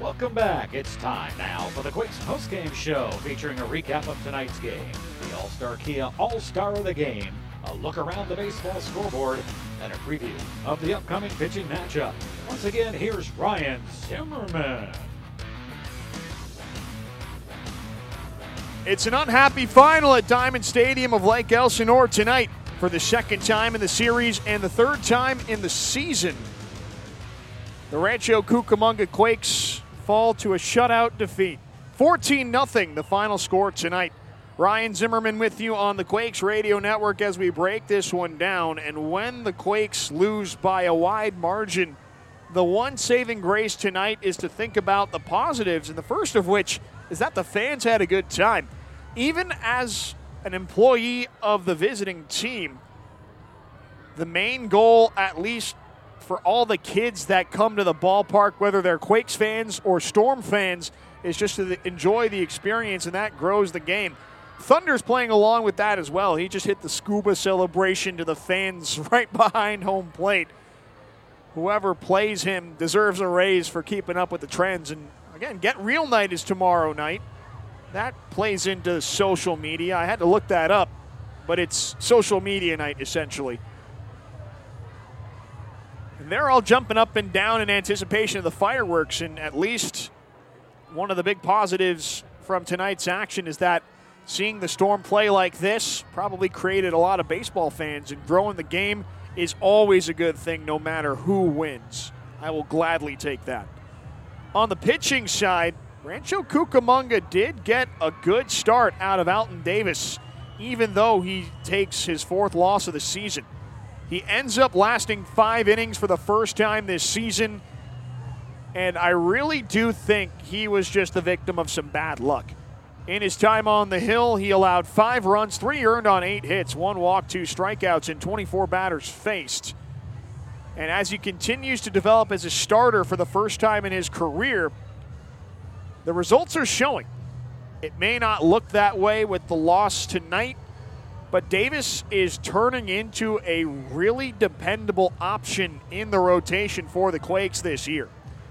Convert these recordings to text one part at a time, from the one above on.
Welcome back. It's time now for the Quakes postgame show featuring a recap of tonight's game, the All-Star Kia All-Star of the Game, a look around the baseball scoreboard, and a preview of the upcoming pitching matchup. Once again, here's Ryan Zimmerman. It's an unhappy final at Diamond Stadium of Lake Elsinore tonight for the second time in the series and the third time in the season. The Rancho Cucamonga Quakes fall to a shutout defeat. 14-0 the final score tonight. Ryan Zimmerman with you on the Quakes Radio Network as we break this one down. And when the Quakes lose by a wide margin, the one saving grace tonight is to think about the positives, and the first of which is that the fans had a good time. Even as an employee of the visiting team, the main goal, at least for all the kids that come to the ballpark, whether they're Quakes fans or Storm fans, is just to enjoy the experience, and that grows the game. Thunder's playing along with that as well. He just hit the scuba celebration to the fans right behind home plate. Whoever plays him deserves a raise for keeping up with the trends. And again, Get Real Night is tomorrow night. That plays into social media. I had to look that up, but it's social media night essentially. And they're all jumping up and down in anticipation of the fireworks, and at least one of the big positives from tonight's action is that seeing the Storm play like this probably created a lot of baseball fans, and growing the game is always a good thing no matter who wins. I will gladly take that. On the pitching side, Rancho Cucamonga did get a good start out of Alton Davis, even though he takes his fourth loss of the season. He ends up lasting 5 innings for the first time this season, and I really do think he was just the victim of some bad luck. In his time on the hill, he allowed 5 runs, 3 earned on 8 hits, 1 walk, 2 strikeouts, and 24 batters faced. And as he continues to develop as a starter for the first time in his career, the results are showing. It may not look that way with the loss tonight, but Davis is turning into a really dependable option in the rotation for the Quakes this year.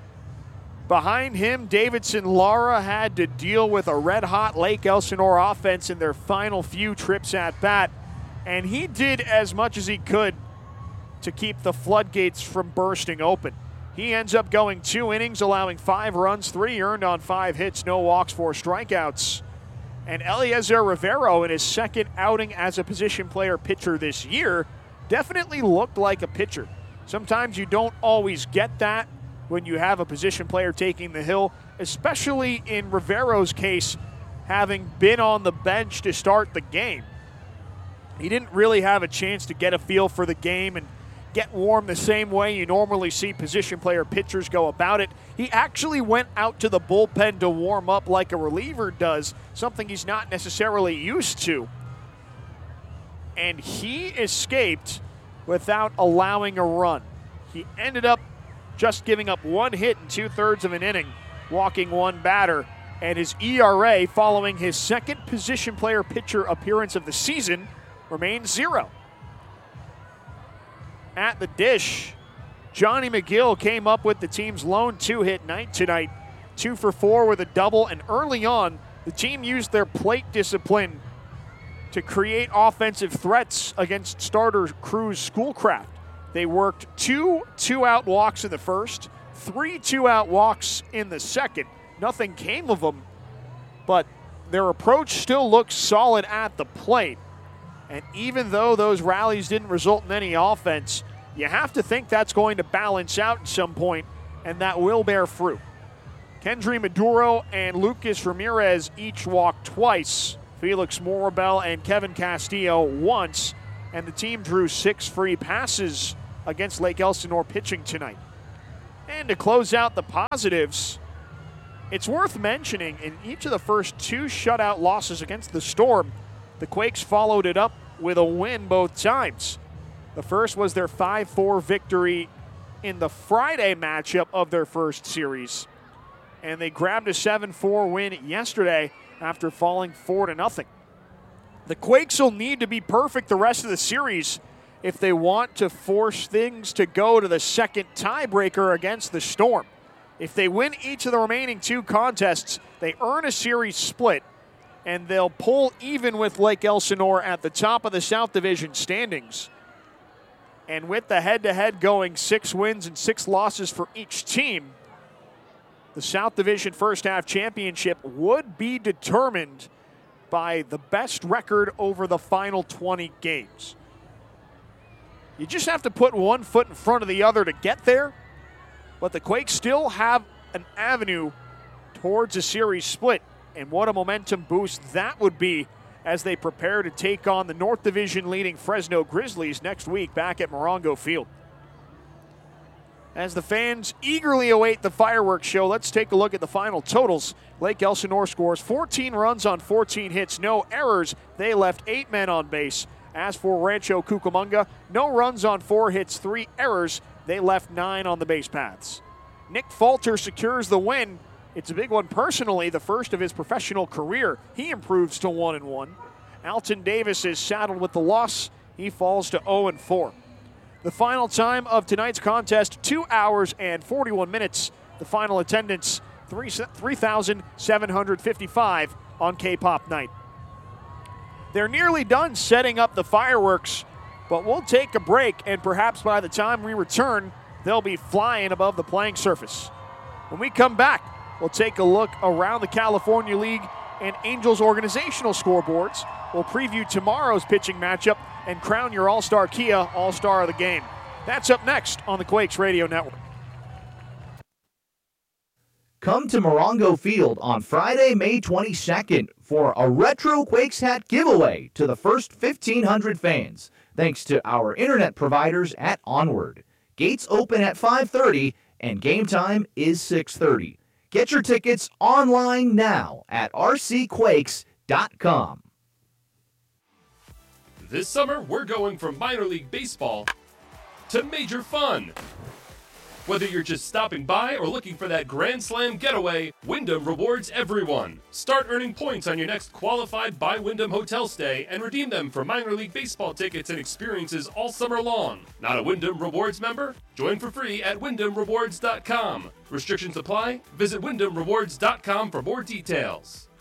Behind him, Davidson Lara had to deal with a red-hot Lake Elsinore offense in their final few trips at bat, and he did as much as he could to keep the floodgates from bursting open. He ends up going 2 innings, allowing 5 runs, 3 earned on 5 hits, no walks, 4 strikeouts. And Eliezer Rivero, in his second outing as a position player pitcher this year, definitely looked like a pitcher. Sometimes you don't always get that when you have a position player taking the hill, especially in Rivero's case, having been on the bench to start the game. He didn't really have a chance to get a feel for the game and get warm the same way you normally see position player pitchers go about it. He actually went out to the bullpen to warm up like a reliever does, something he's not necessarily used to. And he escaped without allowing a run. He ended up just giving up 1 hit in 2/3 of an inning, walking 1 batter, and his ERA following his second position player pitcher appearance of the season remains 0. At the dish, Johnny McGill came up with the team's lone 2-hit night tonight, 2 for 4 with a double, and early on, the team used their plate discipline to create offensive threats against starter Cruz Schoolcraft. They worked 2 2-out walks in the first, 3 2-out walks in the second. Nothing came of them, but their approach still looks solid at the plate. And even though those rallies didn't result in any offense, you have to think that's going to balance out at some point, and that will bear fruit. Kendry Maduro and Lucas Ramirez each walked twice, Felix Morabel and Kevin Castillo once, and the team drew 6 free passes against Lake Elsinore pitching tonight. And to close out the positives, it's worth mentioning in each of the first 2 shutout losses against the Storm, the Quakes followed it up with a win both times. The first was their 5-4 victory in the Friday matchup of their first series. And they grabbed a 7-4 win yesterday after falling 4-0. The Quakes will need to be perfect the rest of the series if they want to force things to go to the second tiebreaker against the Storm. If they win each of the remaining 2 contests, they earn a series split, and they'll pull even with Lake Elsinore at the top of the South Division standings. And with the head-to-head going 6 wins and 6 losses for each team, the South Division first half championship would be determined by the best record over the final 20 games. You just have to put one foot in front of the other to get there, but the Quakes still have an avenue towards a series split, and what a momentum boost that would be as they prepare to take on the North Division leading Fresno Grizzlies next week back at Morongo Field. As the fans eagerly await the fireworks show, let's take a look at the final totals. Lake Elsinore scores 14 runs on 14 hits, no errors. They left 8 men on base. As for Rancho Cucamonga, no runs on 4 hits, 3 errors. They left 9 on the base paths. Nick Falter secures the win. It's a big one personally, the first of his professional career. He improves to 1-1. Alton Davis is saddled with the loss. He falls to 0-4. The final time of tonight's contest, 2 hours and 41 minutes. The final attendance, 3,755 on K-Pop night. They're nearly done setting up the fireworks, but we'll take a break, and perhaps by the time we return, they'll be flying above the playing surface. When we come back, we'll take a look around the California League and Angels organizational scoreboards. We'll preview tomorrow's pitching matchup and crown your All-Star Kia All-Star of the Game. That's up next on the Quakes Radio Network. Come to Morongo Field on Friday, May 22nd for a Retro Quakes hat giveaway to the first 1,500 fans, thanks to our internet providers at Onward. Gates open at 5:30 and game time is 6:30. Get your tickets online now at rcquakes.com. This summer, we're going from minor league baseball to major fun. Whether you're just stopping by or looking for that Grand Slam getaway, Wyndham rewards everyone. Start earning points on your next qualified by Wyndham hotel stay and redeem them for minor league baseball tickets and experiences all summer long. Not a Wyndham Rewards member? Join for free at WyndhamRewards.com. Restrictions apply. Visit WyndhamRewards.com for more details.